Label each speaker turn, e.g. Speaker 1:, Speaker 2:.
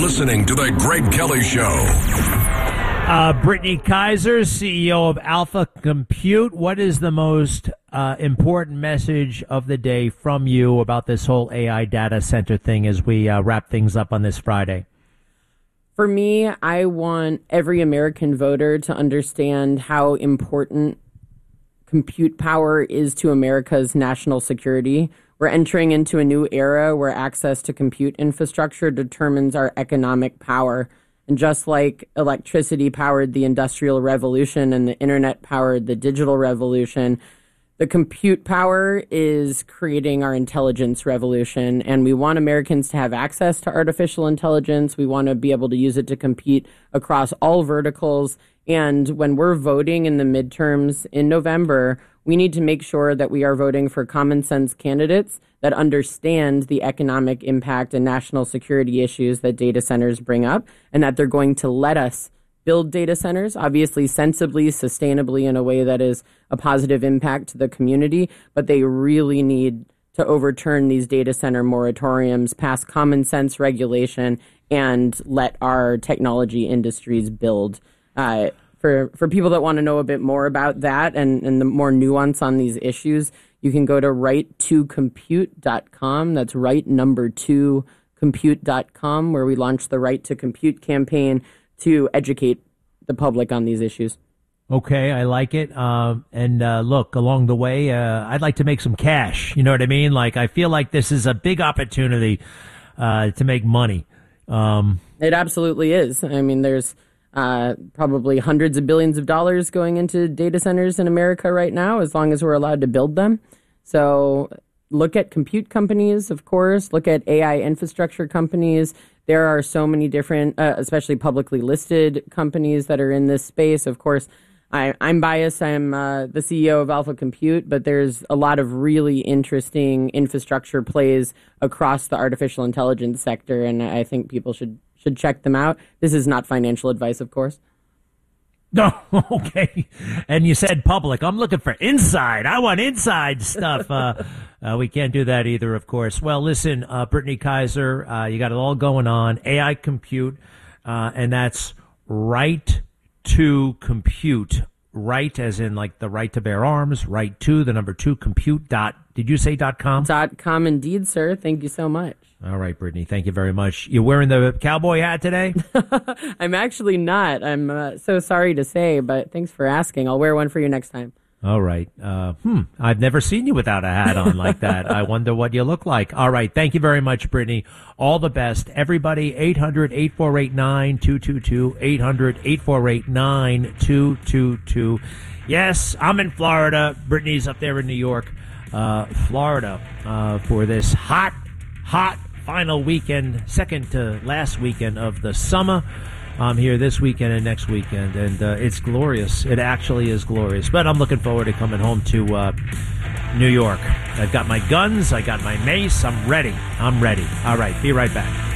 Speaker 1: listening to The Greg Kelly Show.
Speaker 2: Brittany Kaiser, CEO of Alpha Compute. What is the most important message of the day from you about this whole AI data center thing as we wrap things up on this Friday?
Speaker 3: For me, I want every American voter to understand how important compute power is to America's national security. We're entering into a new era where access to compute infrastructure determines our economic power. And just like electricity powered the Industrial Revolution and the internet powered the digital revolution, the compute power is creating our intelligence revolution. And we want Americans to have access to artificial intelligence. We want to be able to use it to compete across all verticals. And when we're voting in the midterms in November, we need to make sure that we are voting for common sense candidates that understand the economic impact and national security issues that data centers bring up, and that they're going to let us build data centers, obviously sensibly, sustainably, in a way that is a positive impact to the community. But they really need to overturn these data center moratoriums, pass common sense regulation, and let our technology industries build. For people that want to know a bit more about that and the more nuance on these issues, you can go to right2compute.com. That's right2compute.com, where we launched the Right to Compute campaign to educate the public on these issues.
Speaker 2: Okay, I like it. Look, along the way, I'd like to make some cash. You know what I mean? Like, I feel like this is a big opportunity to make money.
Speaker 3: It absolutely is. I mean, there's probably hundreds of billions of dollars going into data centers in America right now, as long as we're allowed to build them. So look at compute companies, of course. Look at AI infrastructure companies. There are so many different, especially publicly listed companies that are in this space. Of course, I'm biased. I'm the CEO of Alpha Compute, but there's a lot of really interesting infrastructure plays across the artificial intelligence sector, and I think people should check them out. This is not financial advice, of course.
Speaker 2: No, okay. And you said public. I'm looking for inside. I want inside stuff. We can't do that either, of course. Well, listen, Brittany Kaiser, you got it all going on. AI Compute, and that's Right to Compute. Right as in like the right to bear arms, right to the number 2 compute dot. Did you say .com?
Speaker 3: .com indeed, sir. Thank you so much.
Speaker 2: All right, Brittany, thank you very much. You're wearing the cowboy hat today?
Speaker 3: I'm actually not. I'm so sorry to say, but thanks for asking. I'll wear one for you next time.
Speaker 2: All right. I've never seen you without a hat on like that. I wonder what you look like. All right. Thank you very much, Brittany. All the best. Everybody, 800-848-9222, 800-848-9222. Yes, I'm in Florida. Brittany's up there in New York, Florida, for this hot final weekend, second to last weekend of the summer. I'm here this weekend and next weekend, and it's glorious. It actually is glorious. But I'm looking forward to coming home to New York. I've got my guns. I got my mace. I'm ready. All right. Be right back.